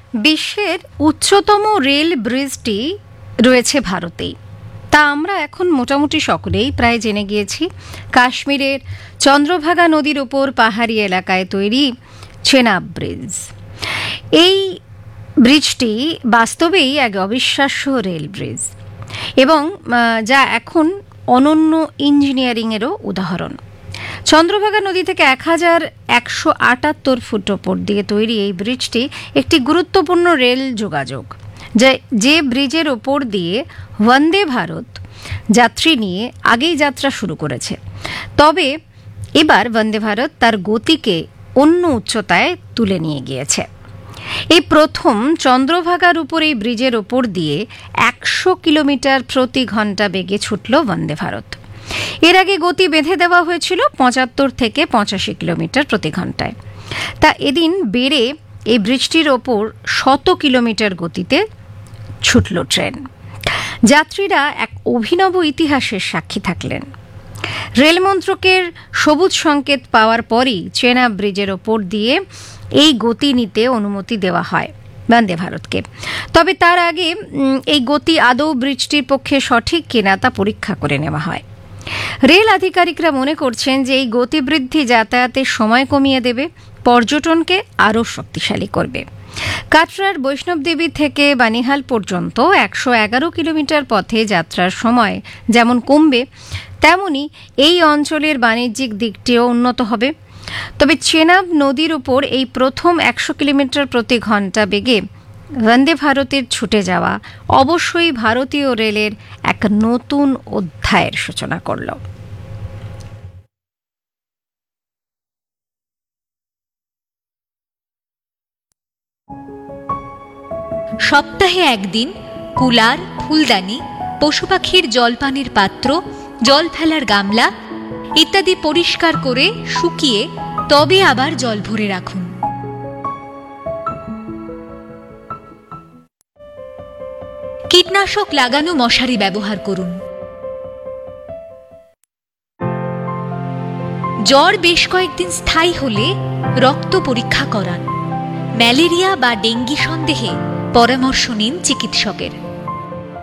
বিশ্বের উচ্চতম রেল ব্রিজটি রয়েছে ভারতেই, তা আমরা এখন মোটামুটি সকলেই প্রায় জেনে গিয়েছি। কাশ্মীরের চন্দ্রভাগা নদীর ওপর পাহাড়ি এলাকায় তৈরি চেনাব ব্রিজ। এই ব্রিজটি বাস্তবেই এক অবিশ্বাস্য রেল ব্রিজ এবং যা এখন অনন্য ইঞ্জিনিয়ারিংয়েরও উদাহরণ। চন্দ্রভাগা নদী থেকে 1178 ফুট ওপর দিয়ে তৈরি এই ব্রিজটি একটি গুরুত্বপূর্ণ রেল যোগাযোগ, যে ব্রিজের ওপর দিয়ে বন্দে ভারত যাত্রী নিয়ে আগেই যাত্রা শুরু করেছে। তবে এবার বন্দে ভারত তার গতিকে অন্য উচ্চতায় তুলে নিয়ে গিয়েছে। এই প্রথম চন্দ্রভাগার উপর এই ব্রিজের ওপর দিয়ে 100 কিলোমিটার প্রতি ঘন্টা বেগে ছুটল বন্দে ভারত। এর আগে গতি বেঁধে দেওয়া হয়েছিল 75 থেকে 85 কিলোমিটার প্রতি ঘন্টায়। তা এদিন বেড়ে এই ব্রিজটির ওপর 100 কিলোমিটার গতিতে ছুটল ট্রেন। যাত্রীরা এক অভিনব ইতিহাসের সাক্ষী থাকলেন। রেল মন্ত্রকের সবুজ সংকেত পাওয়ার পরই চেনাব ব্রিজের ওপর দিয়ে এই গতি নিতে অনুমতি দেওয়া হয় বন্দে ভারতকে। তবে তার আগে এই গতি আদৌ ব্রিজটির পক্ষে সঠিক কিনা তা পরীক্ষা করে নেওয়া হয়। রেল আধিকারিকরা মনে করছেন যে এই গতিবৃদ্ধি যাতায়াতের সময় কমিয়ে দেবে, পর্যটনকে আরও শক্তিশালী করবে। কাটরার বৈষ্ণবদেবী থেকে বানিহাল পর্যন্ত 111 কিলোমিটার পথে যাত্রার সময় যেমন কমবে, তেমনি এই অঞ্চলের বাণিজ্যিক দিকটিও উন্নত হবে। তবে চেনাব নদীর উপর এই প্রথম 100 কিলোমিটার প্রতি ঘন্টা বেগে বন্দে ভারতের ছুটে যাওয়া অবশ্যই ভারতীয় রেলের এক নতুন অধ্যায়ের সূচনা করল। সপ্তাহে একদিন কুলার, ফুলদানি, পশু পাখির জলপানের পাত্র, জল ফেলার গামলা ইত্যাদি পরিষ্কার করে শুকিয়ে তবে আবার জল ভরে রাখুন। কীটনাশক লাগানো মশারি ব্যবহার করুন। জ্বর বেশ কয়েকদিন স্থায়ী হলে রক্ত পরীক্ষা করান। ম্যালেরিয়া বা ডেঙ্গি সন্দেহে পরামর্শ নিন চিকিৎসকের।